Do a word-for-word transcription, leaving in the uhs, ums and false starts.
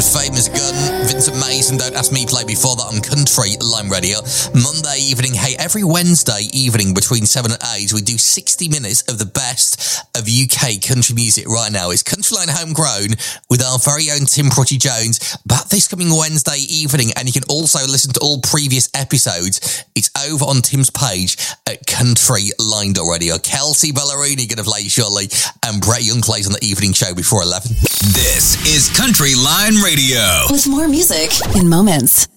Famous Gun, Vincent Mason, Don't Ask Me, play before that on Country Line Radio. Monday evening, hey, every Wednesday evening between seven and eight, we do sixty minutes of the best of U K country music right now. It's Countryline Homegrown with our very own Tim Prutty Jones back this coming Wednesday evening, and you can also listen to all previous episodes. It's over on Tim's page at countryline dot radio. Kelsey Ballerini going to play shortly, and Brett Young plays on the evening show before eleven. This is Countryline Radio. With more music in moments.